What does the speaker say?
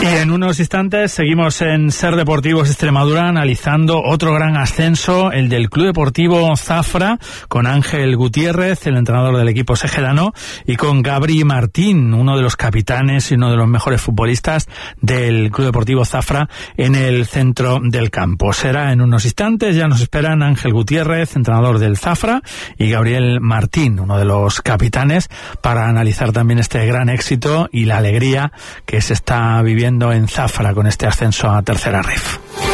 Y en unos instantes seguimos en Ser Deportivos Extremadura analizando otro gran ascenso, el del Club Deportivo Zafra, con Ángel Gutiérrez, el entrenador del equipo sejedano, y con Gabri Martín, uno de los capitanes y uno de los mejores futbolistas del Club Deportivo Zafra en el centro del campo. Será en unos instantes, ya nos esperan Ángel Gutiérrez, entrenador del Zafra, y Gabriel Martín, uno de los capitanes, para analizar también este gran éxito y la alegría que se está viviendo en Zafra con este ascenso a Tercera Ref.